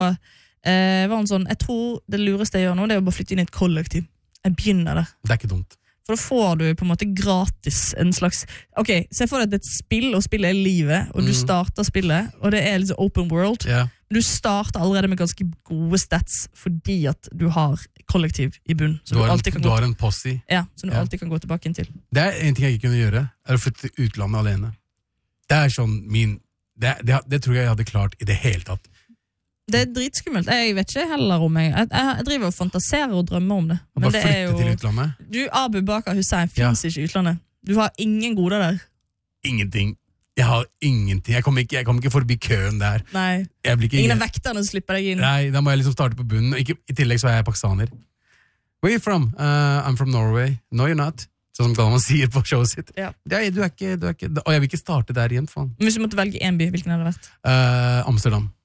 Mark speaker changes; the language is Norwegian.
Speaker 1: var han sånn, jeg tror det lureste jeg gjør nå, det å bare flytte inn I et kollektiv. Jeg begynner der.
Speaker 2: Det ikke dumt.
Speaker 1: For da får du på en måte gratis en slags... Ok, se for deg at det et spill, og spillet livet, og du starter spillet, og det liksom open world. Du starter allerede med ganske gode stats, fordi at du har kollektiv I bunn.
Speaker 2: Du har en posse.
Speaker 1: Ja, som du alltid kan gå tilbake inn til.
Speaker 2: Det en ting jeg ikke kunne gjøre, å flytte til utlandet alene. Det sånn min... Det tror jeg hadde klart I det hele tatt.
Speaker 1: Det dritskummelt. Jeg vet ikke heller om jeg driver og fantaserer og drømmer om det.
Speaker 2: Og bare flytte til utlandet?
Speaker 1: Du, Abu Bakar Hussein finnes ikke I utlandet. Du har ingen goder der.
Speaker 2: Ingenting. Jeg har ingenting. Jeg kommer ikke forbi køen der.
Speaker 1: Nei. Ingen av vekterne slipper deg inn.
Speaker 2: Nei, da må jeg liksom starte på bunnen. I tillegg så jeg pakistaner. Where are you from? I'm from Norway. No, you're not. Sånn som Galvan sier på showet sitt.
Speaker 1: Ja.
Speaker 2: Du er ikke... Og jeg vil ikke starte der igjen, faen.
Speaker 1: Hvis du måtte velge en by, hvilken hadde det vært?
Speaker 2: Amsterdam.